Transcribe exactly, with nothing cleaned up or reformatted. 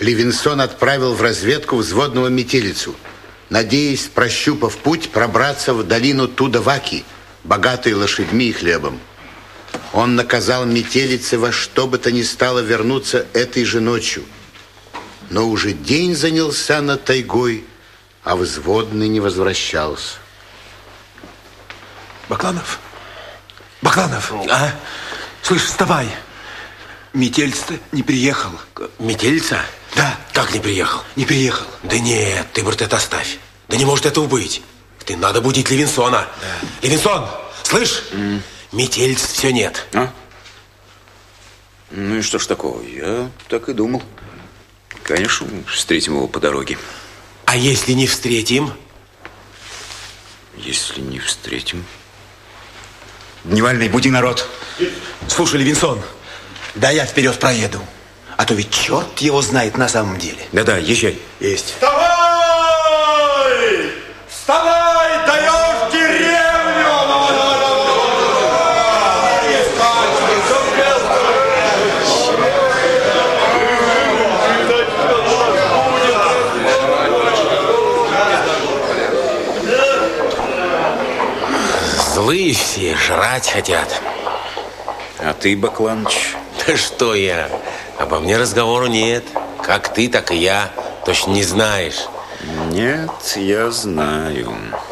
Левинсон отправил в разведку взводного метелицу, надеясь, прощупав путь, пробраться в долину Тудаваки, богатой лошадьми и хлебом. Он наказал метелице во что бы то ни стало вернуться этой же ночью. Но уже день занялся над тайгой, а взводный не возвращался. Бакланов? Бакланов? А? Слышь, вставай. Метельца не приехал. Метельца? Да. Как не приехал? Не приехал. Да нет, ты, брат, это оставь. Да не может этого быть. Ты надо будить Левинсона. Да. Левинсон, слышь? Mm. Метельца все нет. А? Ну и что ж такого? Я так и думал. Конечно, встретим его по дороге. А если не встретим? Если не встретим... Дневальный, буди народ. Слушай, Левинсон, да я вперед проеду. А то ведь черт его знает на самом деле. Да-да, езжай. Есть. Вставай! Вставай! Даешь деревню! Злые все, жрать хотят. А ты, Бакланыч? Да что я? Обо мне разговору нет. Как ты, так и я. Точно не знаешь. Нет, я знаю.